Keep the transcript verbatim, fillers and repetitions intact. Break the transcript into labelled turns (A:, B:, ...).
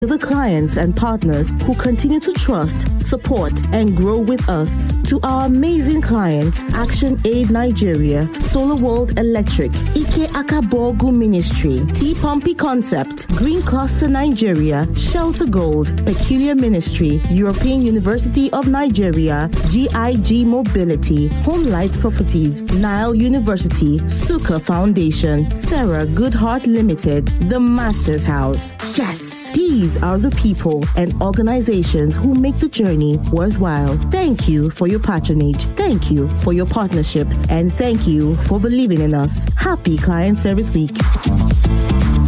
A: To the clients and partners who continue to trust, support, and grow with us. To our amazing clients, Action Aid Nigeria, Solar World Electric, Ike Akaborgu Ministry, T-Pompey Concept, Green Cluster Nigeria, Shelter Gold, Peculiar Ministry, European University of Nigeria, G I G Mobility, Home Light Properties, Nile University, Suka Foundation, Sarah Goodheart Limited, The Masters House. Yes! These are the people and organizations who make the journey worthwhile. Thank you for your patronage. Thank you for your partnership. And thank you for believing in us. Happy Client Service Week.